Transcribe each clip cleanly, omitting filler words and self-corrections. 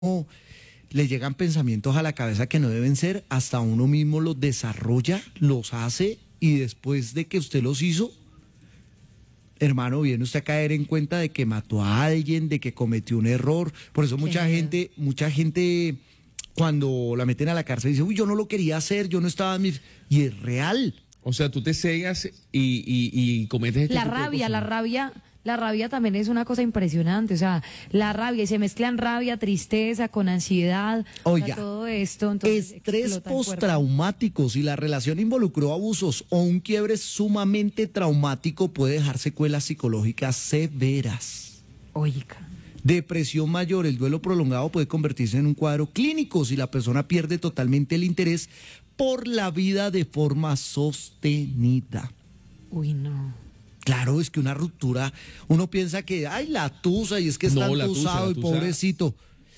le llegan pensamientos a la cabeza que no deben ser, hasta uno mismo los desarrolla, los hace y después de que usted los hizo, hermano, viene usted a caer en cuenta de que mató a alguien, de que cometió un error. Por eso mucha gente cuando la meten a la cárcel dice, uy, yo no lo quería hacer, yo no estaba en mi... Y es real. O sea, tú te cegas y cometes este tipo de cosas. La rabia también es una cosa impresionante, o sea, la rabia, y se mezclan rabia, tristeza con ansiedad, Oiga, o sea, todo esto. Entonces estrés postraumático, si la relación involucró abusos o un quiebre sumamente traumático, puede dejar secuelas psicológicas severas. Oiga. Depresión mayor, el duelo prolongado puede convertirse en un cuadro clínico si la persona pierde totalmente el interés por la vida de forma sostenida. Uy, no. Claro, es que una ruptura, uno piensa que, ay, la tusa, y es que está entusado y pobrecito.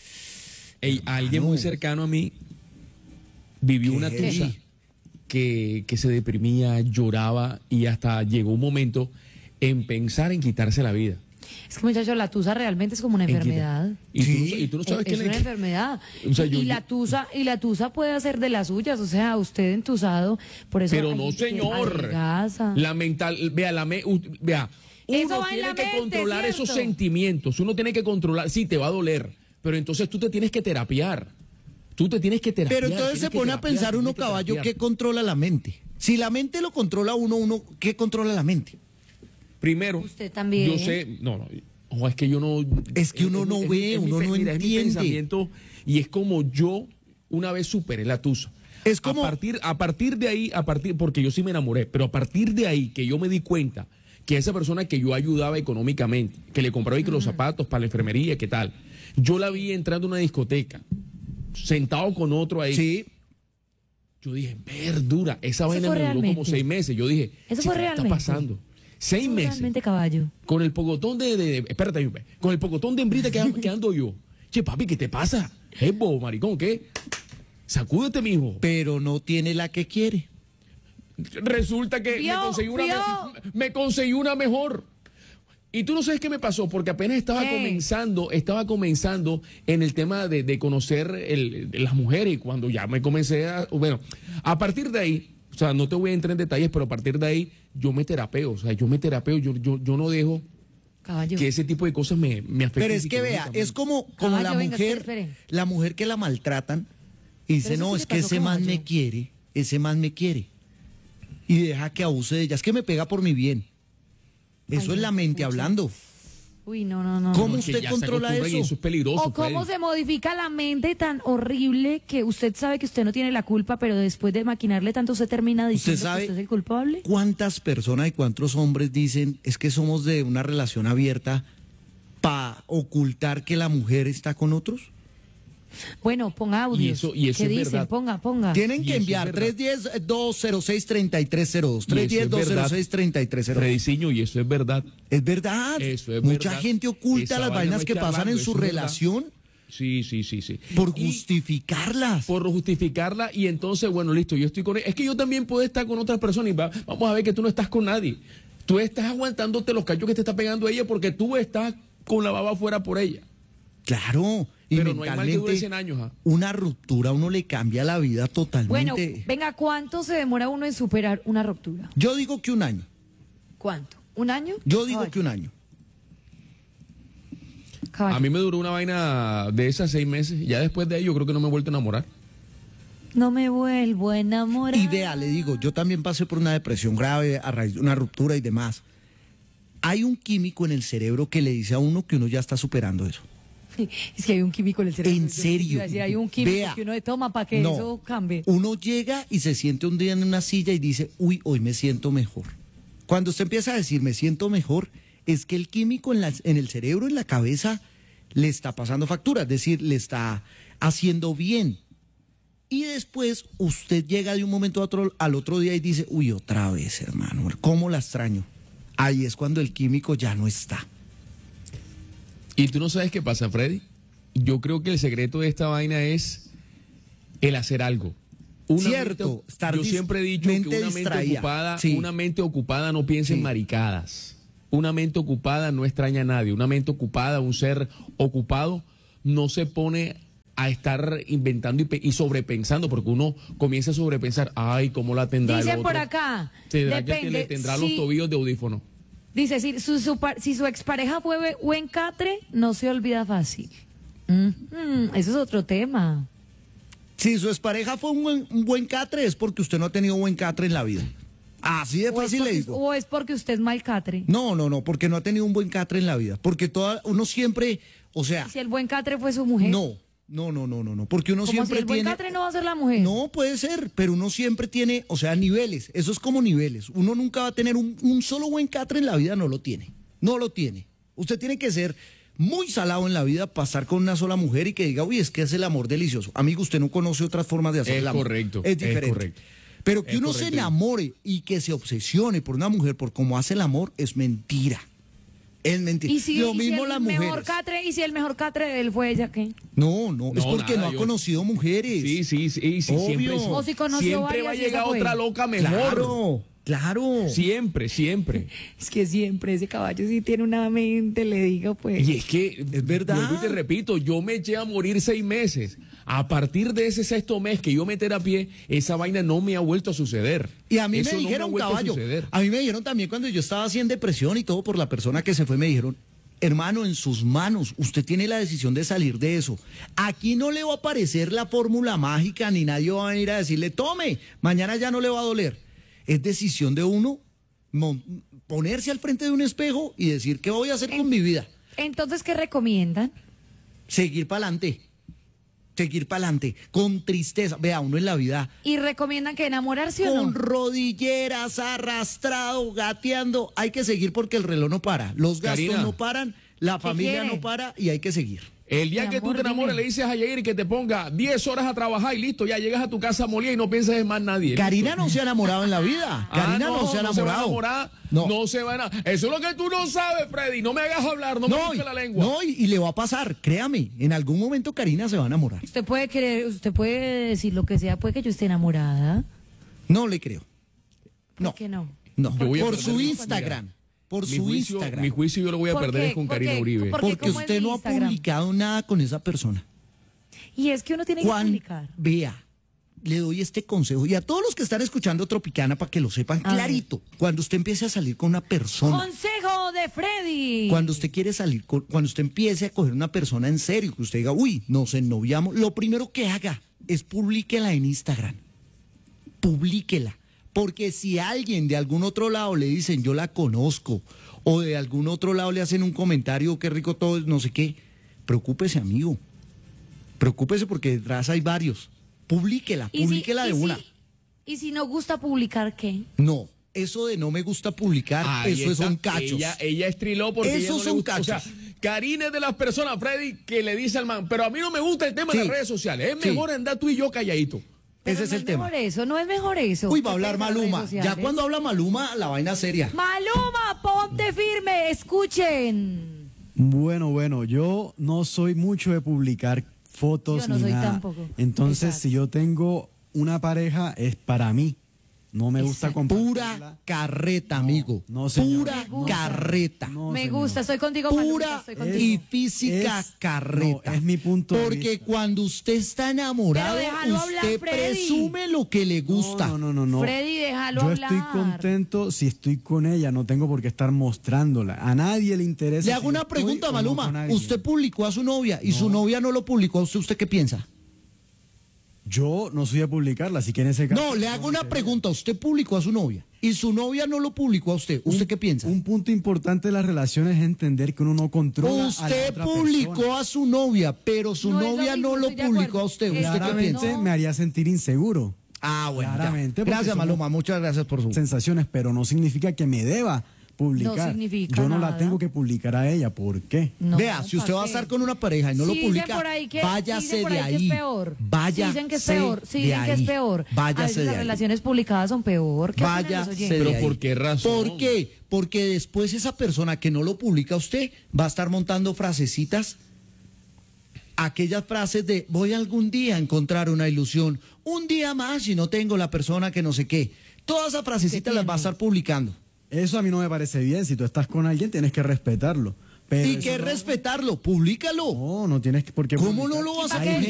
Alguien muy cercano a mí vivió una tusa que se deprimía, lloraba y hasta llegó un momento en pensar en quitarse la vida. Es que, muchachos, la tusa realmente es como una enfermedad. Y tú no sabes qué es una enfermedad. O sea, y la tusa puede hacer de las suyas, o sea, usted entusado, por eso. Pero no, señor. La mental, vea, Eso uno va en tiene la que mente, controlar ¿cierto? esos sentimientos, uno tiene que controlar, sí, te va a doler, pero entonces tú te tienes que terapiar. Tú te tienes que terapiar. Pero entonces se pone a pensar uno, caballo, ¿qué controla la mente? Si la mente lo controla uno, ¿qué controla la mente? Primero, usted también. Yo sé, no, es que yo no... Es que uno no ve, uno no entiende. Es mi pensamiento, y es como yo una vez superé la tusa. Es como... A partir de ahí, porque yo sí me enamoré, pero a partir de ahí que yo me di cuenta que esa persona que yo ayudaba económicamente, que le compraba los zapatos para la enfermería, ¿qué tal? Yo la vi entrando a una discoteca, sentado con otro ahí. Sí. Yo dije, verdura, esa vaina me duró como 6 meses. Yo dije, ¿Eso fue ¿qué realmente? está pasando? 6 meses. Realmente, caballo. Con el pocotón espérate, con el pocotón de hembrita que ando yo. Che, papi, ¿qué te pasa? Bobo, maricón, ¿qué? Sacúdete, mijo. Pero no tiene la que quiere. Resulta que me conseguí una mejor. Y tú no sabes qué me pasó, porque apenas estaba comenzando en el tema de conocer las mujeres, y cuando ya me comencé a partir de ahí, o sea, no te voy a entrar en detalles, pero a partir de ahí yo me terapeo, yo no dejo Caballo. que ese tipo de cosas me afecten. Pero es que vea, es como Caballo, la venga, mujer, espere. la mujer que la maltratan y dice, no, es que ese man me quiere, y deja que abuse de ella, es que me pega por mi bien. Eso es la mente hablando. Uy, no. ¿Cómo usted controla eso? Y eso es peligroso. O cómo se modifica la mente tan horrible que usted sabe que usted no tiene la culpa, pero después de maquinarle tanto usted termina diciendo que usted es el culpable. ¿Cuántas personas y cuántos hombres dicen es que somos de una relación abierta para ocultar que la mujer está con otros? Bueno, ponga audios. Y eso ¿Qué es dicen? verdad. Ponga. Tienen que enviar 310-206-3302. 310-206-3302. Frediciño, y eso es verdad. Es verdad. Eso es Mucha verdad. gente oculta Esa las vaina vainas no hay que que pasan hablarlo, en su eso es relación. Sí. Por justificarlas. Por justificarla, y entonces, bueno, listo, yo estoy con él. Es que yo también puedo estar con otras personas y vamos a ver que tú no estás con nadie. Tú estás aguantándote los cachos que te está pegando ella porque tú estás con la baba afuera por ella. Claro. Y pero no hay mal que dure 100 años. Una ruptura a uno le cambia la vida totalmente. Bueno, venga, ¿cuánto se demora uno en superar una ruptura? Yo digo que 1 año. ¿Cuánto? ¿1 año? Yo digo que 1 año. Caballo. A mí me duró una vaina de esas 6 meses. Ya después de ahí yo creo que no me he vuelto a enamorar. No me vuelvo a enamorar. Y vea, le digo, yo también pasé por una depresión grave a raíz de una ruptura y demás. Hay un químico en el cerebro que le dice a uno que uno ya está superando eso. Es que hay un químico en el cerebro. ¿En serio? Hay un químico Vea, que uno toma para que eso cambie. Uno llega y se siente un día en una silla y dice, uy, hoy me siento mejor. Cuando usted empieza a decir, me siento mejor, es que el químico en el cerebro, en la cabeza, le está pasando factura, es decir, le está haciendo bien. Y después usted llega de un momento a otro, al otro día y dice, uy, otra vez, hermano, ¿cómo la extraño? Ahí es cuando el químico ya no está. ¿Y tú no sabes qué pasa, Freddy? Yo creo que el secreto de esta vaina es el hacer algo. Cierto, yo siempre he dicho que una mente ocupada no piensa en maricadas. Una mente ocupada no extraña a nadie. Una mente ocupada, un ser ocupado, no se pone a estar inventando y sobrepensando, porque uno comienza a sobrepensar, ay, ¿cómo la tendrá el Dicen otro? por acá, ¿Será que depende, le tendrá los tobillos de audífono? Dice, si su expareja fue buen catre, no se olvida fácil. Eso es otro tema. Si su expareja fue un buen catre, es porque usted no ha tenido buen catre en la vida. Así de fácil le digo. O es porque usted es mal catre. No, porque no ha tenido un buen catre en la vida. Porque uno siempre, o sea... ¿Y si el buen catre fue su mujer? No, porque uno siempre si el buen tiene... catre no va a ser la mujer? No, puede ser, pero uno siempre tiene, o sea, niveles. Eso es como niveles. Uno nunca va a tener un solo buen catre en la vida, no lo tiene. No lo tiene. Usted tiene que ser muy salado en la vida, pasar con una sola mujer y que diga, uy, es que es el amor delicioso. Amigo, usted no conoce otras formas de hacer el amor. Correcto, es diferente. es correcto. Pero que Es uno correcto. se enamore y que se obsesione por una mujer, por cómo hace el amor, es mentira. Es mentira. ¿Y si, Lo y mismo si el las mejor mujeres. catre, y si el mejor catre de él fue ella, ¿qué? No, es porque nada, no ha conocido mujeres. Sí, Obvio. siempre. O si conoció siempre va a varias y llegar esa fue. otra loca mejor. Claro. Siempre. Es que siempre ese caballo sí tiene una mente, le digo, pues. Y es que, Es verdad. vuelvo y te repito, yo me eché a morir 6 meses. A partir de ese 6º mes que yo me terapié, esa vaina no me ha vuelto a suceder. Y a mí Eso me no ha dijeron, vuelto a caballo, suceder. a mí me dijeron también cuando yo estaba así en depresión y todo por la persona que se fue, me dijeron, hermano, en sus manos, usted tiene la decisión de salir de eso. Aquí no le va a aparecer la fórmula mágica, ni nadie va a venir a decirle, tome, mañana ya no le va a doler. Es decisión de uno ponerse al frente de un espejo y decir, ¿qué voy a hacer con mi vida? Entonces, ¿qué recomiendan? Seguir para adelante, con tristeza. Vea, uno en la vida... ¿Y recomiendan que enamorarse o Con no? rodilleras, arrastrado, gateando. Hay que seguir porque el reloj no para. Los gastos Karina, no paran, la familia quiere? no para y hay que seguir. El día Mi que tú amor, te enamores, dime. le dices a Yair que te ponga 10 horas a trabajar y listo, ya llegas a tu casa molida y no piensas en más nadie. Karina no se ha enamorado en la vida. Karina no se ha enamorado. No se va a enamorar. Eso es lo que tú no sabes, Freddy. No me hagas hablar, no me busques la lengua. y le va a pasar, créame. En algún momento Karina se va a enamorar. Usted puede decir lo que sea, puede que yo esté enamorada. No le creo. ¿Por No. qué no? No, Yo voy a por perder su mi Instagram. Por Mi su juicio, Instagram. mi juicio yo lo voy a ¿Por perder qué? es con ¿Por Karina qué? Uribe. ¿Por qué? Porque ¿Cómo es usted mi no ha Instagram? publicado nada con esa persona. Y es que uno tiene que publicar. Vea, le doy este consejo y a todos los que están escuchando Tropicana para que lo sepan A ver. clarito. Cuando usted empiece a salir con una persona, Consejo de Freddy. cuando usted quiere salir, cuando usted empiece a coger una persona en serio, que usted diga, uy, nos ennoviamos, lo primero que haga es publíquela en Instagram. Publíquela. Porque si alguien de algún otro lado le dicen, yo la conozco, o de algún otro lado le hacen un comentario, qué rico todo, no sé qué, preocúpese, amigo. Preocúpese porque detrás hay varios. Publíquela de una. ¿Y si no gusta publicar qué? No, eso de no me gusta publicar, Ahí eso está. son cachos. Ella estriló porque ella Esos no le son gusta. O sea, cachos. Karina es de las personas, Freddy, que le dice al man, pero a mí no me gusta el tema de Sí. las redes sociales. Es Sí. mejor andar tú y yo calladito. Pero Ese es no el tema. Mejor eso, no es mejor eso. Uy, va a ¿Qué hablar pasa en las Maluma. redes Ya sociales? cuando habla Maluma, la vaina seria. Maluma, ponte firme, escuchen. Bueno, yo no soy mucho de publicar fotos Yo no ni soy nada. tampoco. Entonces, Exacto. si yo tengo una pareja, es para mí. No me gusta Exacto. compartirla. Pura carreta, amigo. no, señor. Pura Me gusta. carreta. No, Me señor. gusta, estoy contigo, Maluma, Pura estoy contigo. y física Es- carreta. no, es mi punto de Porque vista. cuando usted está enamorado, Pero déjalo hablar, usted Freddy. presume lo que le gusta. No. Freddy, déjalo Yo hablar. estoy contento si estoy con ella, no tengo por qué estar mostrándola. A nadie le interesa. Le hago si una estoy pregunta, o no Maluma. con alguien. Usted publicó a su novia y su novia no lo publicó a usted. ¿Usted qué piensa? Yo no soy a publicarla, así que en ese caso. No, le hago una pregunta. Usted publicó a su novia y su novia no lo publicó a usted. ¿Usted qué piensa? Un punto importante de las relaciones es entender que uno no controla. a la Usted otra publicó persona. a su novia, pero su No es lo novia mismo, no lo estoy de publicó acuerdo. a usted. ¿Usted qué Claramente piensa? me haría sentir inseguro. Ah, bueno. ya. Claramente, porque Gracias, somos- Maluma. Muchas gracias por su. Sensaciones, pero no significa que me deba publicar. No significa Yo no nada. la tengo que publicar a ella. ¿Por qué? No, Vea, si usted ¿pa' va a qué? estar con una pareja y no lo Sí, dicen publica, por ahí que- váyase dicen por de ahí que ahí. es peor. Váyase Dicen que es peor. Sí, de dicen que es ahí. peor. A Váyase veces de las ahí. relaciones publicadas son peor. ¿Qué opinan los Váyase oyentes? de Pero ahí. ¿por qué razón? ¿Por qué? Porque después esa persona que no lo publica a usted va a estar montando frasecitas, aquellas frases de voy algún día a encontrar una ilusión, un día más y no tengo la persona que no sé qué. Todas esas frasecitas las va a estar publicando. Eso a mí no me parece bien. Si tú estás con alguien, tienes que respetarlo. Pero Y eso que no- respetarlo, públicalo. No tienes por qué ¿Cómo no publicar. lo vas a ¿Y para qué? publicar?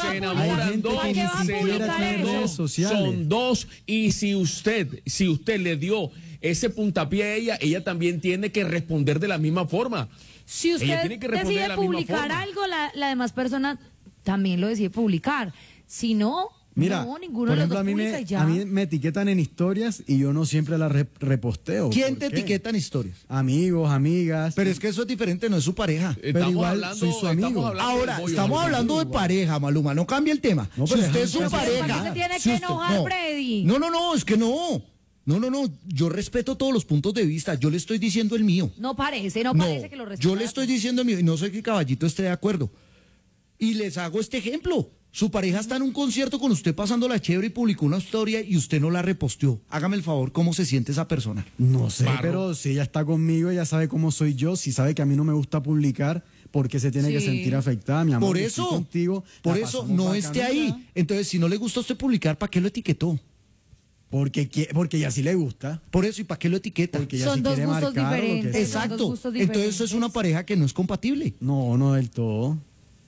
se enamoran dos, que ni siquiera tiene redes sociales. Son dos, y si usted le dio ese puntapié a ella también tiene que responder de la misma forma. Si usted decide publicar algo, la demás persona también lo decide publicar. Si no, mira, no, ninguno de los dos publica y ya. A mí me etiquetan en historias y yo no siempre las reposteo. ¿Quién te etiqueta en historias? Amigos, amigas. Pero es que eso es diferente, no es su pareja. Pero igual soy su amigo. Ahora, estamos hablando de pareja, Maluma, no cambia el tema. No, si usted es su pareja... ¿Para qué se tiene que enojar, Freddy? No, es que no. No, yo respeto todos los puntos de vista, yo le estoy diciendo el mío. No parece que lo respeta. Yo le estoy diciendo el mío y no sé que Caballito esté de acuerdo. Y les hago este ejemplo. Su pareja está en un concierto con usted pasándola chévere y publicó una historia y usted no la reposteó. Hágame el favor, ¿cómo se siente esa persona? No sé, pero si ella está conmigo, ella sabe cómo soy yo, si sabe que a mí no me gusta publicar, ¿por qué se tiene que sentir afectada, mi amor? Por eso, contigo, no esté ahí. Entonces, si no le gusta a usted publicar, ¿para qué lo etiquetó? Porque ella sí le gusta. Por eso, ¿y para qué lo etiqueta? Porque ella son sí dos quiere gustos marcar diferentes. Exacto. Entonces eso es una pareja que no es compatible. No del todo.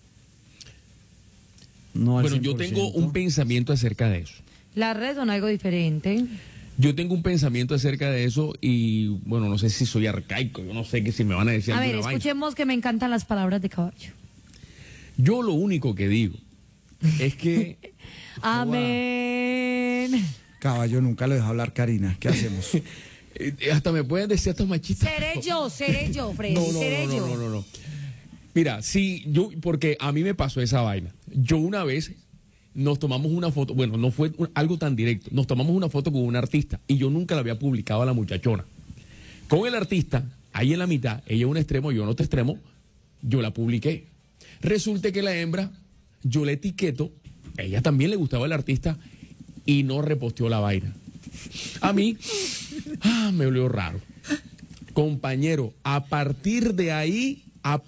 No al bueno, yo 100%. tengo un pensamiento acerca de eso. Las redes son algo diferente. Yo tengo un pensamiento acerca de eso y, bueno, no sé si soy arcaico, yo no sé que si me van a decir A ver, alguna escuchemos que me encantan las palabras de Caballo. Yo lo único que digo es que... Amén. Caballo, nunca lo deja hablar, Karina. ¿Qué hacemos? hasta me pueden decir hasta machista. Seré yo, Freddy, No. Mira, sí, porque a mí me pasó esa vaina. Yo una vez nos tomamos una foto, bueno, no fue algo tan directo, nos tomamos una foto con un artista y yo nunca la había publicado a la muchachona. Con el artista, ahí en la mitad, ella en un extremo, yo en otro extremo, yo la publiqué. Resulta que la hembra, yo la etiqueto, a ella también le gustaba el artista y no reposteó la vaina. A mí, me olió raro. Compañero, a partir de ahí,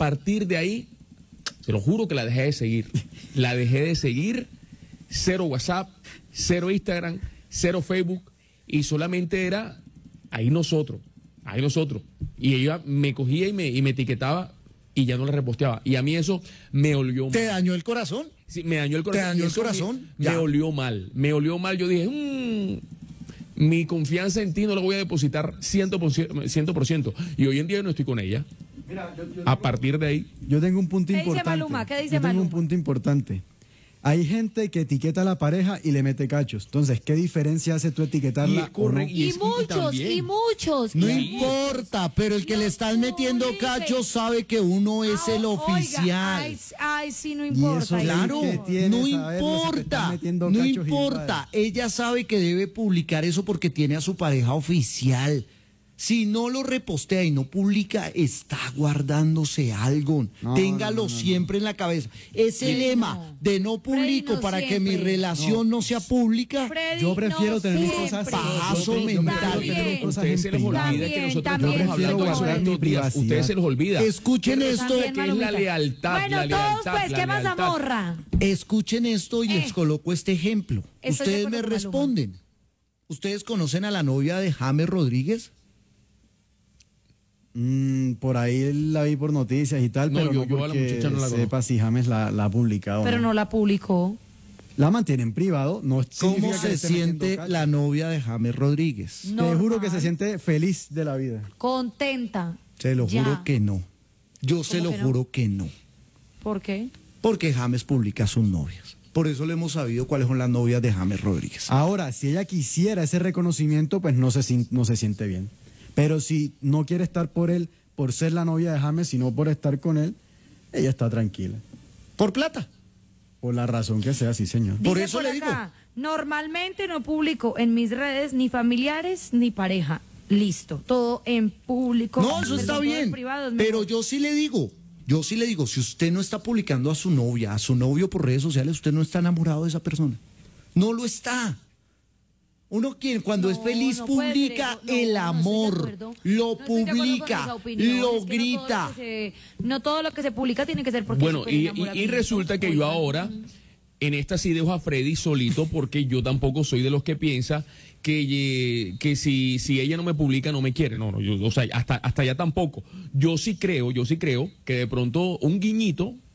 se lo juro que la dejé de seguir. La dejé de seguir, 0 WhatsApp, 0 Instagram, 0 Facebook, y solamente era ahí nosotros. Y ella me cogía y me etiquetaba y ya no la reposteaba. Y a mí eso me olió mal. ¿Te dañó el corazón? Sí, me dañó el corazón. ¿Te dañó el corazón? Me olió mal. Yo dije, mi confianza en ti no la voy a depositar 100%. Y hoy en día no estoy con ella. Mira, a partir de ahí. Yo tengo un punto ¿Qué importante. dice Maluma? ¿Qué dice yo tengo Maluma? un punto importante. Hay gente que etiqueta a la pareja y le mete cachos. Entonces, ¿qué diferencia hace tú etiquetarla o no? Y muchos. No importa, pero el que le estás metiendo cachos sabe que uno es el oficial. Oiga, ay, sí, no Y importa. eso Claro, ¿qué tiene no saberlo si te estás importa, metiendo no cachos importa. igual? Ella sabe que debe publicar eso porque tiene a su pareja oficial. Si no lo repostea y no publica, está guardándose algo. Téngalo siempre en la cabeza. Ese lema de no publico no para que siempre. mi relación no sea pública. Freddy, Yo prefiero no tener mis siempre. cosas Pajazo yo prefiero mental. tener cosas Ustedes se les en olvida privado. que nosotros También. estamos hablando de eso en También. estos días. Ustedes se les olvida. Escuchen esto. También, que es la Malumita. lealtad. Bueno, la todos lealtad, pues, la ¿qué más, lealtad. Zamorra? Escuchen esto y les coloco este ejemplo. Estoy de Ustedes acuerdo me con Maluma. responden. ¿Ustedes conocen a la novia de James Rodríguez? Por ahí la vi por noticias y tal, No, pero yo no a la porque muchacha no la sepa si James la ha publicado. Pero no la publicó. La mantiene en privado. No ¿Cómo significa que se le esté metiendo siente cacho. la novia de James Rodríguez? Te juro que Normal. se siente feliz de la vida. Contenta. Se lo Ya. juro que no. Yo se lo que no? juro que no. ¿Por qué? Porque James publica a sus novias. Por eso le hemos sabido cuáles son las novias de James Rodríguez. Ahora, si ella quisiera ese reconocimiento, pues no se siente bien. Pero si no quiere estar por él, por ser la novia de James, sino por estar con él, ella está tranquila. Por plata. Por la razón que sea, sí, señor. Por Dice eso le digo. acá, normalmente no publico en mis redes ni familiares ni pareja. Listo, todo en público. No, eso está Todo en bien. privado es Pero mejor. yo sí le digo, si usted no está publicando a su novia, a su novio por redes sociales, usted no está enamorado de esa persona. No lo está. Uno cuando es feliz no puede ser publica eso. No, el no estoy de amor, acuerdo. lo No estoy de acuerdo con publica, esa opinión. lo Es que grita. No todo lo que se publica tiene que ser porque Bueno, es súper y enamoramiento. resulta que yo ahora, en esta sí dejo a Freddy solito, porque yo tampoco soy de los que piensa que si ella no me publica no me quiere. No, yo, o sea, hasta allá tampoco. Yo sí creo que de pronto un guiñito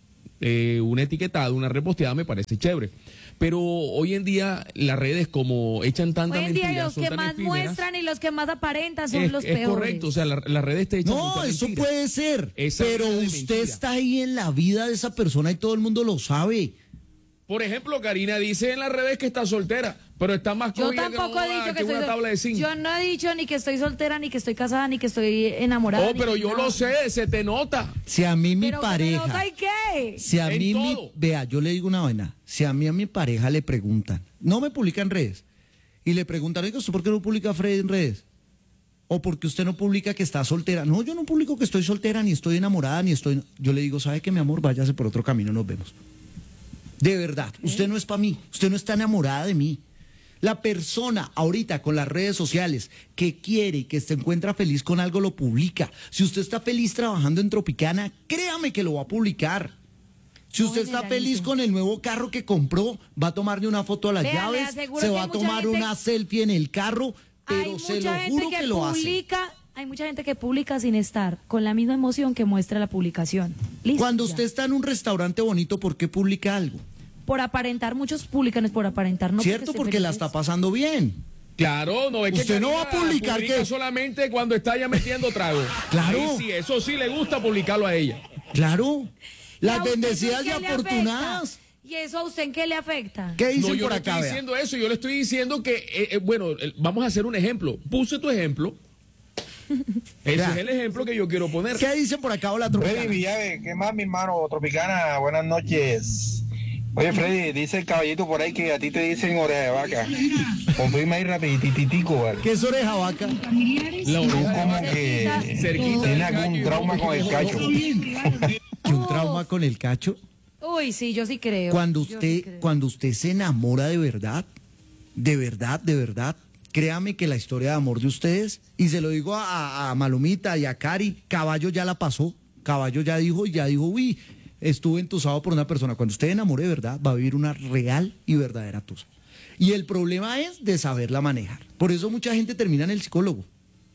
una etiquetada, una reposteada, me parece chévere. Pero hoy en día las redes, como echan tanta mentira, hoy en día los que más muestran y los que más aparentan son los peores. Es correcto, o sea, las redes te echan No, eso mentira. puede ser, Esa pero vida de usted mentira. está ahí en la vida de esa persona y todo el mundo lo sabe. Por ejemplo, Karina dice en las redes que está soltera, pero está más Yo cogida tampoco he dicho que una estoy tabla de zinc. Yo no he dicho ni que estoy soltera, ni que estoy casada, ni que estoy enamorada. Oh, ni pero que yo nada. lo sé, se te nota. Si a mí mi Pero ¿qué me pareja, nota y qué? si a En mí todo. vea, yo le digo una vaina, si a mi pareja le preguntan, no me publica en redes, y le preguntan, oiga, ¿usted por qué no publica Freddy en redes? O porque usted no publica que está soltera. No, yo no publico que estoy soltera, ni estoy enamorada, ni estoy... Yo le digo, ¿sabe qué, mi amor? Váyase por otro camino, nos vemos. De verdad, usted no es para mí, usted no está enamorada de mí. La persona ahorita con las redes sociales que quiere y que se encuentra feliz con algo lo publica. Si usted está feliz trabajando en Tropicana, créame que lo va a publicar. Si No usted está generalice. feliz con el nuevo carro que compró, va a tomarle una foto a las Vea, le llaves, aseguro se que va a hay mucha tomar gente- una selfie en el carro, Hay pero se lo mucha gente juro que que lo hace. publica, hay mucha gente que publica sin estar con la misma emoción que muestra la publicación. Listo, Cuando ya. usted está en un restaurante bonito, ¿por qué publica algo? Por aparentar, muchos publican es por aparentar, no ¿Cierto? esté Porque la felices. está pasando bien. Claro, no es que Usted no va a Karina publicar publica que- solamente cuando está ya metiendo trago. Claro. Ahí sí, eso sí le gusta publicarlo a ella. Claro. ¿Y a Las usted bendecidas en y qué le afortunadas. afecta? ¿Y eso a usted en qué le afecta? ¿Qué No, dicen yo por no acá? estoy vea? diciendo eso, yo le estoy diciendo que, vamos a hacer un ejemplo. Puse tu ejemplo. Ese Vea. es el ejemplo que yo quiero poner. ¿Qué dicen por acá? Hola, Freddy Tropicana. Villave, ¿qué más, mi hermano? Tropicana, buenas noches. Oye, Freddy, dice el caballito por ahí que a ti te dicen oreja de vaca. Confirma ahí rapiditico, ¿vale? ¿Qué es oreja vaca? La Tú oreja de como vaca. que Cerquita del tienes algún gallo. trauma con el cacho. ¿Que un trauma con el cacho? Uy, sí, yo sí creo. Cuando Yo sí usted, creo. cuando usted se enamora de verdad, créame que la historia de amor de ustedes, y se lo digo a Malumita y a Cari, Caballo ya la pasó, Caballo ya dijo, uy, estuve entusado por una persona. Cuando usted enamore de verdad, va a vivir una real y verdadera tusa. Y el problema es de saberla manejar. Por eso mucha gente termina en el psicólogo.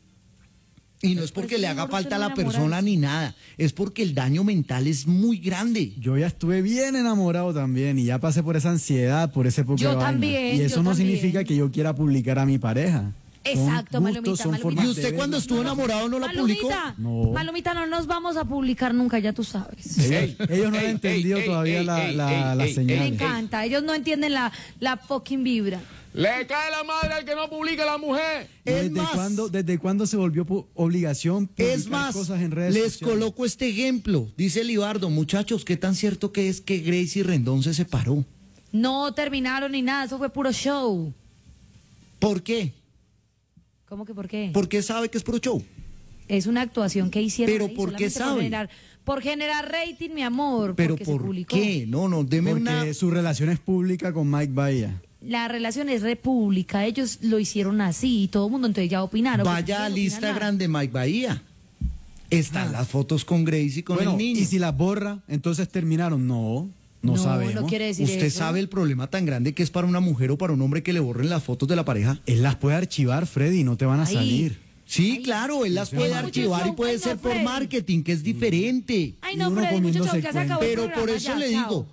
Y no es porque le haga falta a la persona ni nada, es porque el daño mental es muy grande. Yo ya estuve bien enamorado también y ya pasé por esa ansiedad, por ese poco Yo de vaina. también, Y eso yo no también. significa que yo quiera publicar a mi pareja. Exacto, Son Malumita, gustos, son Malumita. formas ¿Y de usted verlo. cuando estuvo enamorado no la publicó? Malumita, No. Malumita, no nos vamos a publicar nunca, ya tú sabes. Ellos no han entendido todavía las Me señales. encanta, ellos no entienden la fucking vibra. Le cae la madre al que no publica a la mujer. Es más, ¿Desde cuándo se volvió obligación publicar es más, cosas en redes les sociales? coloco este ejemplo. Dice Libardo, muchachos, ¿qué tan cierto que es que Gracie Rendón se separó? No terminaron ni nada, eso fue puro show. ¿Por qué? ¿Cómo que por qué? ¿Por qué sabe que es puro show? Es una actuación que hicieron Pero ahí ¿por qué solamente sabe? Por generar rating, mi amor, ¿Pero porque se por publicó. qué? No, deme Porque una... su relación es pública con Mike Bahía. La relación es república, ellos lo hicieron así y todo el mundo entonces ya opinaron. Vaya al Instagram de Mike Bahía. Están las fotos con Gracie y con Bueno, el niño. y si las borra, entonces terminaron. No No, sabemos. no quiere decir ¿Usted eso. sabe el problema tan grande que es para una mujer o para un hombre que le borren las fotos de la pareja? Él las puede archivar, Freddy, no te van a Ahí. salir. Sí, claro, él las puede Mucho archivar y show, puede ay, no, ser por Freddy. marketing, que es diferente. Ay, Y no, uno Freddy, comiéndose mucho show, ya se el acabó el Pero por programa, eso ya, le chao. digo,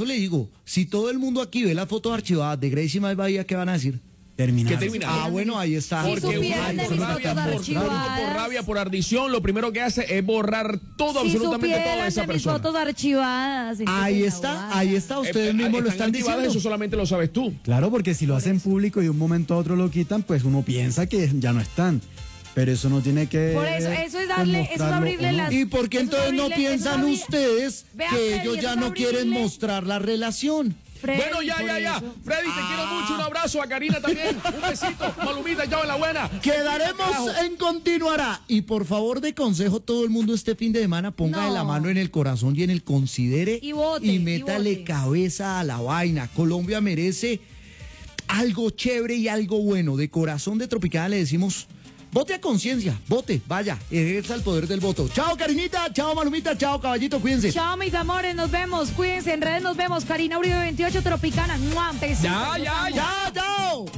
si todo el mundo aquí ve las fotos archivadas de Gracie y Mike Bahía, ¿qué van a decir? Terminaron. ¿Qué terminaron? Ah, bueno, ahí está. Si Porque supieran uno de por mis rabia, fotos por archivadas. rabia, por ardición, lo primero que hace es borrar todo, Si absolutamente todo de supieran esa de mis persona. fotos archivadas. ¿en qué Ahí te está, ahogadas? ahí está, ustedes mismos lo están activadas, diciendo. Eso solamente lo sabes tú. Claro, porque si lo hacen público y de un momento a otro lo quitan, pues uno piensa que ya no están. Pero eso no tiene que Por eso es darle, eso es mostrarlo abrirle o no. las... ¿Y por qué eso es entonces no abrirle- piensan eso es abrir- ustedes Vea, que Freddy, ellos eso ya es no quieren abrirle- mostrar la relación? Freddy, Bueno, ya. por eso. Freddy, te quiero mucho. Un abrazo a Karina también. Un besito. Malumita, chao en la buena. Quedaremos en Continuará. Y por favor, de consejo, todo el mundo este fin de semana ponga No. la mano en el corazón y en el considere Y vote, y métale y vote. cabeza a la vaina. Colombia merece algo chévere y algo bueno. De corazón de Tropicana le decimos, vote a conciencia, vote, vaya, ejerza el poder del voto. Chao, Karinita, chao, Malumita, chao, caballito, cuídense. Chao, mis amores, nos vemos. Cuídense, en redes nos vemos. Karina Uribe 28, Tropicana. ¡Mua! Besitos. Ya. Ya, chao.